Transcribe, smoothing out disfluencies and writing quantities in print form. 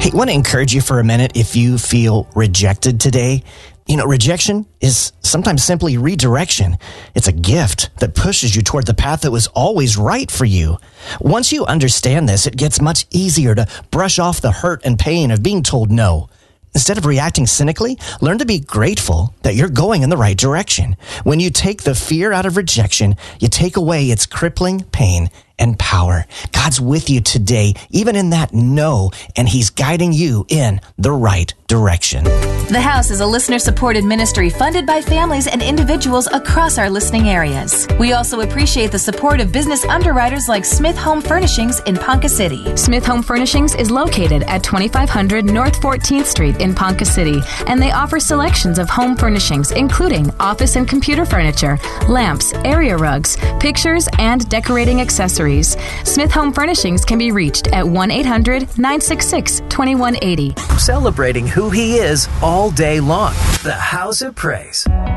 Hey, I want to encourage you for a minute if you feel rejected today. Rejection is sometimes simply redirection. It's a gift that pushes you toward the path that was always right for you. Once you understand this, it gets much easier to brush off the hurt and pain of being told no. Instead of reacting cynically, learn to be grateful that you're going in the right direction. When you take the fear out of rejection, you take away its crippling pain and power. God's with you today, even in that no, and He's guiding you in the right direction. The House is a listener-supported ministry funded by families and individuals across our listening areas. We also appreciate the support of business underwriters like Smith Home Furnishings in Ponca City. Smith Home Furnishings is located at 2500 North 14th Street in Ponca City, and they offer selections of home furnishings, including office and computer furniture, lamps, area rugs, pictures, and decorating accessories. Smith Home Furnishings can be reached at 1-800-966-2180. Celebrating who He is all day long. The House of Praise.